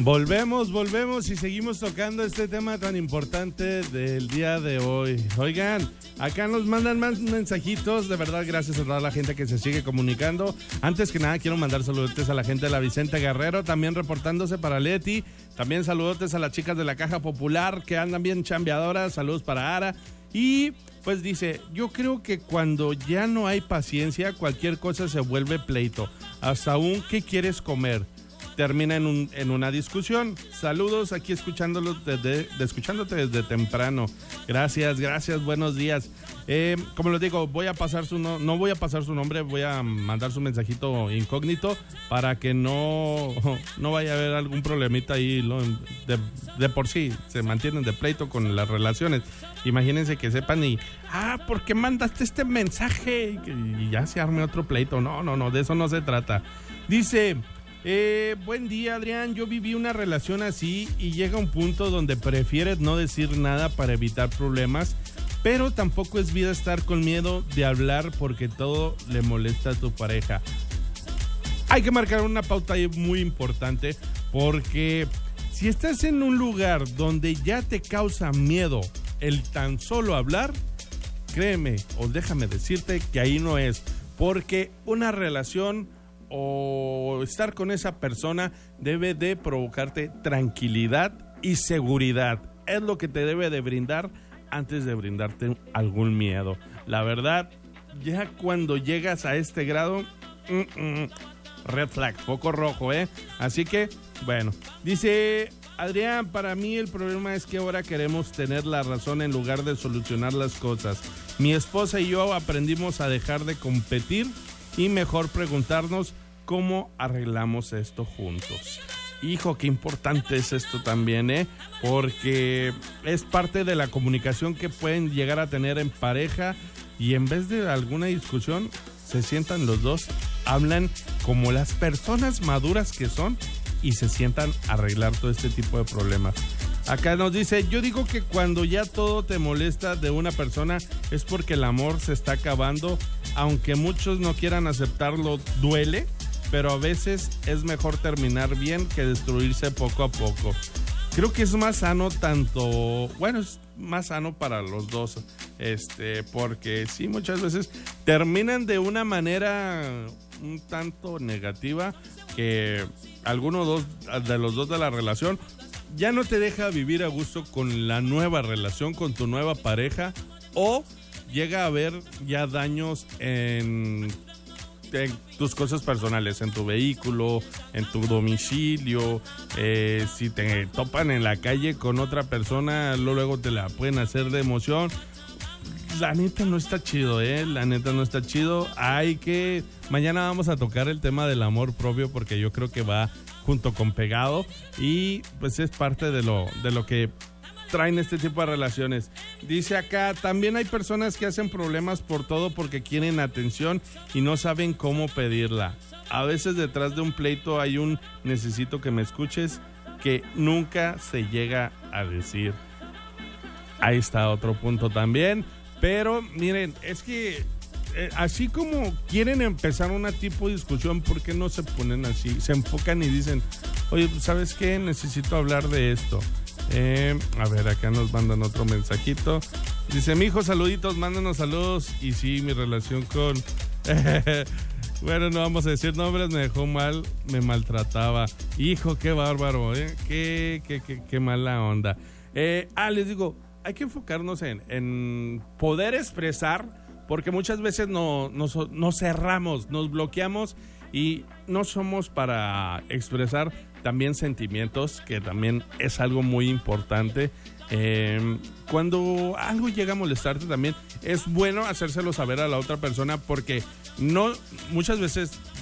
Volvemos y seguimos tocando este tema tan importante del día de hoy. Oigan, acá nos mandan más mensajitos, de verdad gracias a toda la gente que se sigue comunicando. Antes que nada quiero mandar saludos a la gente de la Vicente Guerrero, también reportándose para Leti, también saludos a las chicas de la Caja Popular que andan bien chambeadoras, saludos para Ara. Y pues dice, yo creo que cuando ya no hay paciencia, cualquier cosa se vuelve pleito, hasta un ¿qué quieres comer? Termina en una discusión. Saludos aquí escuchándote desde temprano. Gracias, buenos días. Como les digo, no voy a pasar su nombre, voy a mandar su mensajito incógnito para que no vaya a haber algún problemita ahí. De por sí se mantienen de pleito con las relaciones. Imagínense que sepan ¿por qué mandaste este mensaje? Y ya se arme otro pleito. No, de eso no se trata. Dice... buen día, Adrián, yo viví una relación así y llega un punto donde prefieres no decir nada para evitar problemas, pero tampoco es vida estar con miedo de hablar porque todo le molesta a tu pareja. Hay que marcar una pauta ahí muy importante porque si estás en un lugar donde ya te causa miedo el tan solo hablar, créeme o déjame decirte que ahí no es, porque una relación o estar con esa persona debe de provocarte tranquilidad y seguridad. Es lo que te debe de brindar antes de brindarte algún miedo. La verdad, ya cuando llegas a este grado, red flag, foco rojo, Así que, bueno, dice Adrián, para mí el problema es que ahora queremos tener la razón en lugar de solucionar las cosas. Mi esposa y yo aprendimos a dejar de competir y mejor preguntarnos cómo arreglamos esto juntos. Hijo, qué importante es esto también, porque es parte de la comunicación que pueden llegar a tener en pareja y en vez de alguna discusión, se sientan los dos, hablan como las personas maduras que son y se sientan a arreglar todo este tipo de problemas. Acá nos dice, yo digo que cuando ya todo te molesta de una persona es porque el amor se está acabando, aunque muchos no quieran aceptarlo, duele, pero a veces es mejor terminar bien que destruirse poco a poco. Creo que es más sano es más sano para los dos, porque sí, muchas veces terminan de una manera un tanto negativa que alguno de los dos de la relación ya no te deja vivir a gusto con la nueva relación, con tu nueva pareja, o llega a haber ya daños en tus cosas personales, en tu vehículo, en tu domicilio. Si te topan en la calle con otra persona, luego te la pueden hacer de emoción. La neta no está chido, la neta no está chido. Mañana vamos a tocar el tema del amor propio porque yo creo que va junto con pegado y pues es parte de lo que traen este tipo de relaciones. Dice acá, también hay personas que hacen problemas por todo porque quieren atención y no saben cómo pedirla. A veces detrás de un pleito hay un necesito que me escuches que nunca se llega a decir. Ahí está otro punto también. Pero miren, es que así como quieren empezar una tipo de discusión, ¿por qué no se ponen así? Se enfocan y dicen, oye, ¿sabes qué? Necesito hablar de esto. A ver, acá nos mandan otro mensajito. Dice, mijo, saluditos, mándanos saludos. Y sí, mi relación con... bueno, no vamos a decir nombres, me dejó mal, me maltrataba. Hijo, qué bárbaro, qué mala onda. Les digo, hay que enfocarnos en poder expresar, porque muchas veces nos cerramos, nos bloqueamos y no somos para expresar también sentimientos, que también es algo muy importante. Cuando algo llega a molestarte también es bueno hacérselo saber a la otra persona, porque muchas veces